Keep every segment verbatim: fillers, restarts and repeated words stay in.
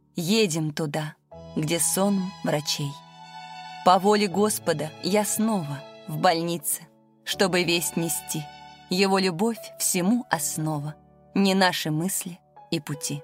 Едем туда, где сон врачей. По воле Господа я снова в больнице, чтобы весть нести. Его любовь всему основа, не наши мысли и пути.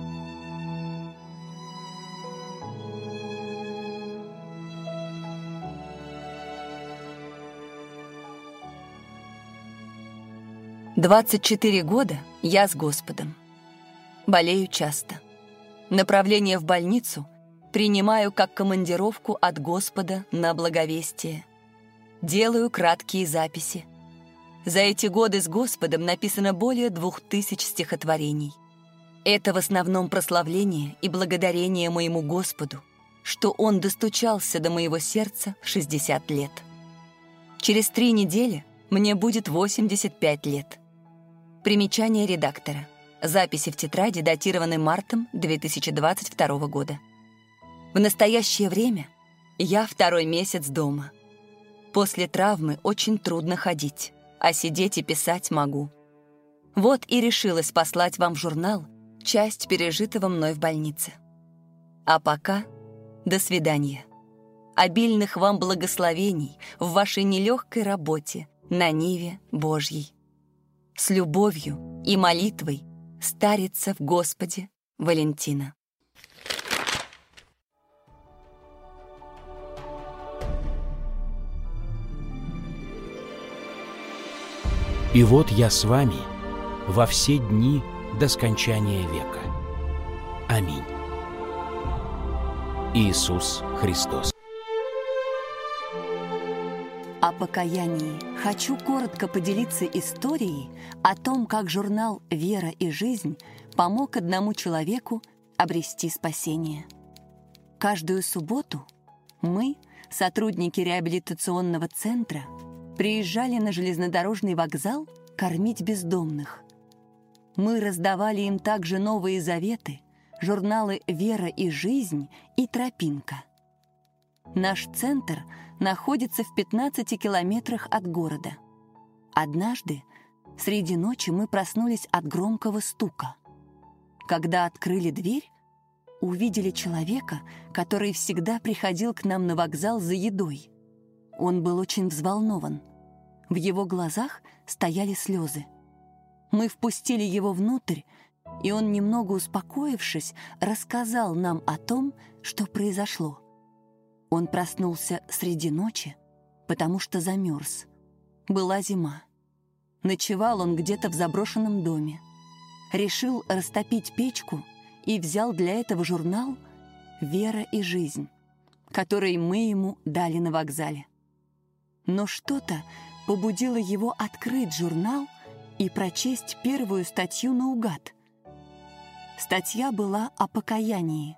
двадцать четыре года я с Господом. Болею часто. Направление в больницу принимаю как командировку от Господа на благовестие. Делаю краткие записи. За эти годы с Господом написано более двух тысяч стихотворений. Это в основном прославление и благодарение моему Господу, что Он достучался до моего сердца в шестьдесят лет. Через три недели мне будет восемьдесят пять лет. Примечание редактора. Записи в тетради датированы мартом две тысячи двадцать второго года. В настоящее время я второй месяц дома. После травмы очень трудно ходить, а сидеть и писать могу. Вот и решилась послать вам в журнал часть пережитого мной в больнице. А пока до свидания. Обильных вам благословений в вашей нелегкой работе на ниве Божьей. С любовью и молитвой старится в Господе Валентина. И вот я с вами во все дни до скончания века. Аминь. Иисус Христос. О покаянии хочу коротко поделиться историей о том, как журнал «Вера и жизнь» помог одному человеку обрести спасение. Каждую субботу мы, сотрудники реабилитационного центра, приезжали на железнодорожный вокзал кормить бездомных. Мы раздавали им также Новые Заветы, журналы «Вера и жизнь» и «Тропинка». Наш центр находится в пятнадцати километрах от города. Однажды среди ночи мы проснулись от громкого стука. Когда открыли дверь, увидели человека, который всегда приходил к нам на вокзал за едой. Он был очень взволнован. В его глазах стояли слезы. Мы впустили его внутрь, и он, немного успокоившись, рассказал нам о том, что произошло. Он проснулся среди ночи, потому что замерз. Была зима. Ночевал он где-то в заброшенном доме. Решил растопить печку и взял для этого журнал «Вера и жизнь», который мы ему дали на вокзале. Но что-то побудило его открыть журнал и прочесть первую статью наугад. Статья была о покаянии.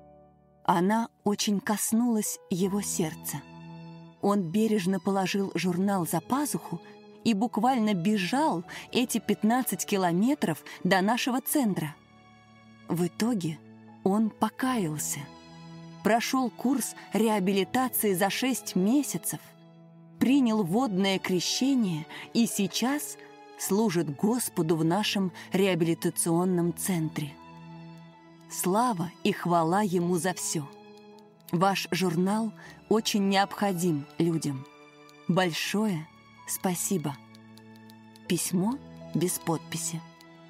Она очень коснулась его сердца. Он бережно положил журнал за пазуху и буквально бежал эти пятнадцать километров до нашего центра. В итоге он покаялся, прошел курс реабилитации за шесть месяцев, принял водное крещение и сейчас служит Господу в нашем реабилитационном центре. Слава и хвала Ему за все. Ваш журнал очень необходим людям. Большое спасибо. Письмо без подписи.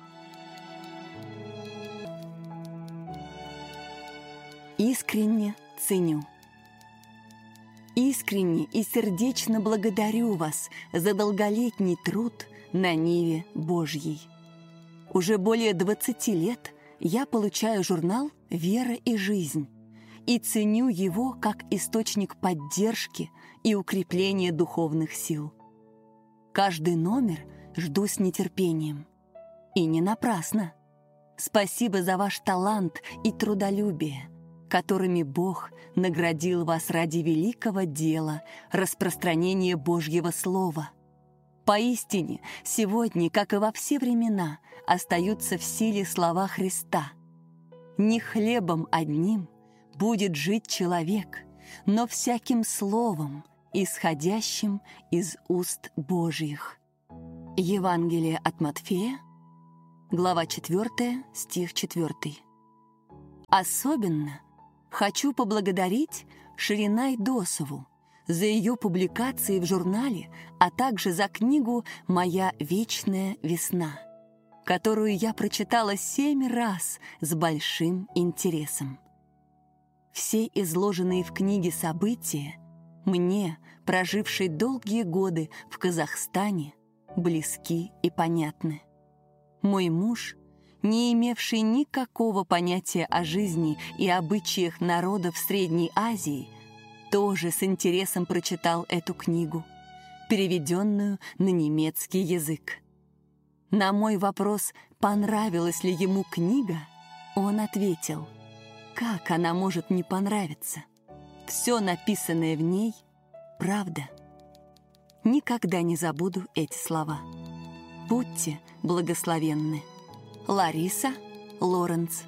Искренне ценю. Искренне и сердечно благодарю вас за долголетний труд на ниве Божьей. Уже более двадцати лет я получаю журнал «Вера и жизнь» и ценю его как источник поддержки и укрепления духовных сил. Каждый номер жду с нетерпением. И не напрасно. Спасибо за ваш талант и трудолюбие, которыми Бог наградил вас ради великого дела распространения Божьего Слова. Поистине, сегодня, как и во все времена, остаются в силе слова Христа. «Не хлебом одним будет жить человек, но всяким словом, исходящим из уст Божьих». Евангелие от Матфея, глава четвёртая, стих четвёртый. Особенно хочу поблагодарить Ширинай Досову за ее публикации в журнале, а также за книгу «Моя вечная весна», которую я прочитала семь раз с большим интересом. Все изложенные в книге события мне, прожившей долгие годы в Казахстане, близки и понятны. Мой муж, не имевший никакого понятия о жизни и обычаях народов Средней Азии, тоже с интересом прочитал эту книгу, переведенную на немецкий язык. На мой вопрос, понравилась ли ему книга, он ответил: как она может не понравиться? Все написанное в ней — правда. Никогда не забуду эти слова. Будьте благословенны. Лариса Лоренц.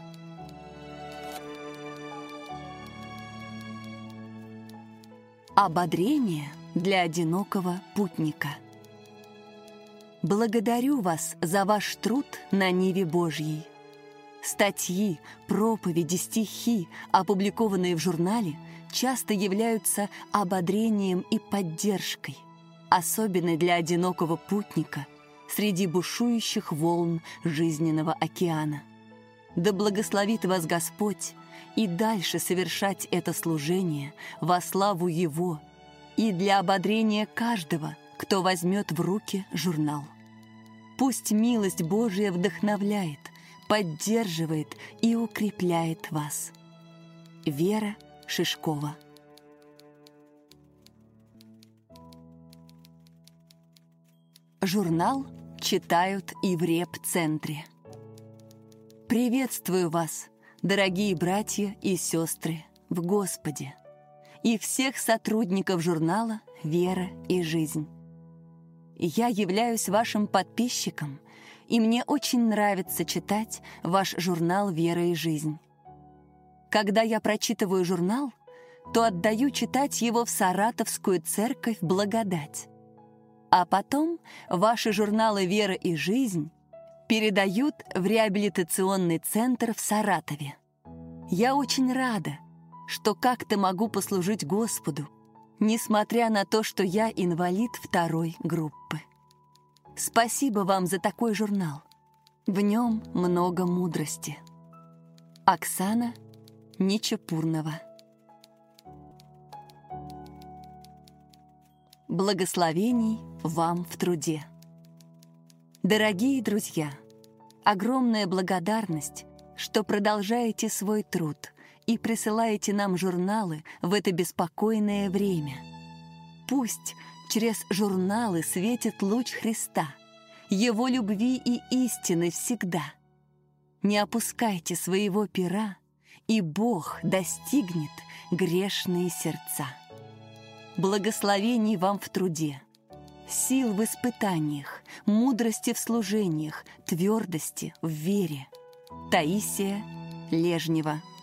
Ободрение для одинокого путника. Благодарю вас за ваш труд на ниве Божьей. Статьи, проповеди, стихи, опубликованные в журнале, часто являются ободрением и поддержкой, особенно для одинокого путника среди бушующих волн жизненного океана. Да благословит вас Господь и дальше совершать это служение во славу Его и для ободрения каждого, кто возьмет в руки журнал. Пусть милость Божия вдохновляет, поддерживает и укрепляет вас. Вера Шишкова. Журнал читают и в реп-центре. Приветствую вас, дорогие братья и сестры в Господе, и всех сотрудников журнала «Вера и жизнь». Я являюсь вашим подписчиком, и мне очень нравится читать ваш журнал «Вера и жизнь». Когда я прочитываю журнал, то отдаю читать его в Саратовскую церковь «Благодать». А потом ваши журналы «Вера и жизнь» передают в реабилитационный центр в Саратове. Я очень рада, что как-то могу послужить Господу, несмотря на то, что я инвалид второй группы. Спасибо вам за такой журнал. В нем много мудрости. Оксана Нечепурнова. Благословений вам в труде. Дорогие друзья, огромная благодарность, что продолжаете свой труд и присылаете нам журналы в это беспокойное время. Пусть через журналы светит луч Христа, Его любви и истины всегда. Не опускайте своего пера, и Бог достигнет грешные сердца. Благословений вам в труде, сил в испытаниях, мудрости в служениях, твердости в вере. Таисия Лежнева.